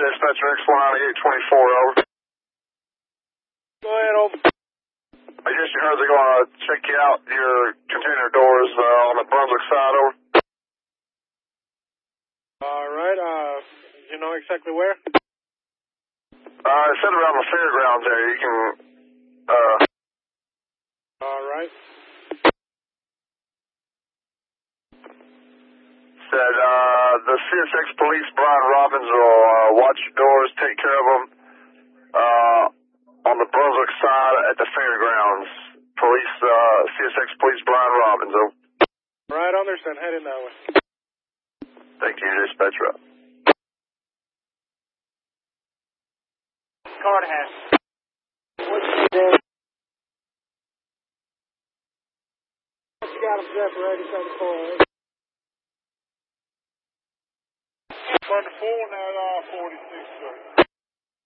dispatcher, X19824, over. Go ahead, over. I guess you heard they're going to check you out your container doors on the Brunswick side, over. All right, you know exactly where? It said around the fairgrounds there. You can, All right. said, the CSX police, Brian Robbins, will watch your doors, take care of them, on the Brunswick side at the fairgrounds. Police, CSX police, Brian Robbins, over. All right, understand. Heading that way. Thank you, dispatcher. Card hat. What's your name? You got him set for 8074. Number 4 now, 46, sir.